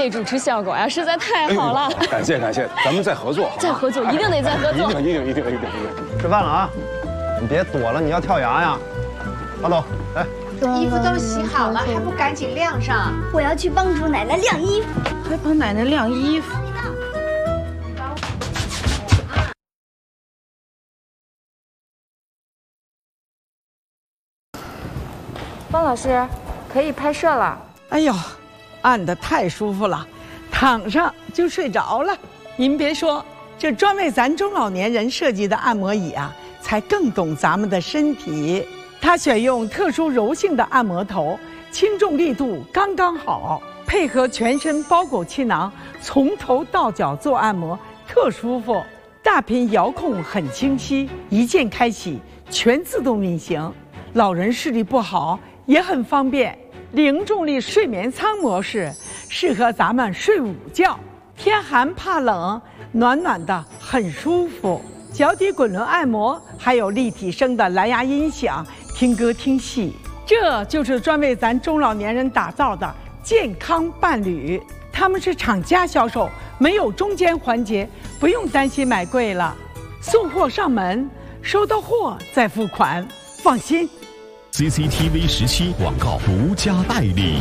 位主持效果呀，实在太好了。 感谢，咱们再合作， 再合作，一定得再合作。 一定。 吃饭了啊！你别躲了，你要跳崖呀！阿斗，来。 衣服都洗好了，还不赶紧晾上？ 我要去帮助奶奶晾衣服。 还帮奶奶晾衣服。 方老师，可以拍摄了。 哎呦，按得太舒服了，躺上就睡着了。您别说，这专为咱中老年人设计的按摩椅啊，才更懂咱们的身体。它选用特殊柔性的按摩头，轻重力度刚刚好，配合全身包裹气囊，从头到脚做按摩，特舒服。大屏遥控很清晰，一键开启，全自动运行。老人视力不好也很方便。零重力睡眠舱模式适合咱们睡午觉，天寒怕冷，暖暖的很舒服。脚底滚轮按摩，还有立体声的蓝牙音响，听歌听戏。这就是专为咱中老年人打造的健康伴侣。他们是厂家销售，没有中间环节，不用担心买贵了。送货上门，收到货再付款，放心。 CCTV 17广告独家代理。